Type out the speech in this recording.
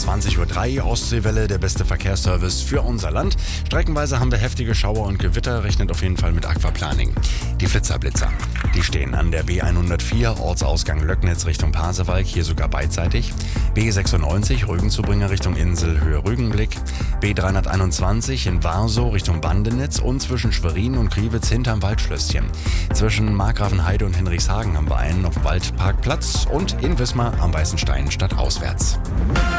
20:03 Uhr, Ostseewelle, der beste Verkehrsservice für unser Land. Streckenweise haben wir heftige Schauer und Gewitter, rechnet auf jeden Fall mit Aquaplaning. Die Blitzer. Die stehen an der B104, Ortsausgang Löcknitz Richtung Pasewalk, hier sogar beidseitig. B96, Rügenzubringer Richtung Insel, Höhe Rügenblick. B321 in Warsow Richtung Bandenitz und zwischen Schwerin und Kriwitz hinterm Waldschlösschen. Zwischen Markgrafenheide und Henrichshagen haben wir einen auf dem Waldparkplatz und in Wismar am Weißen Stein stadtauswärts.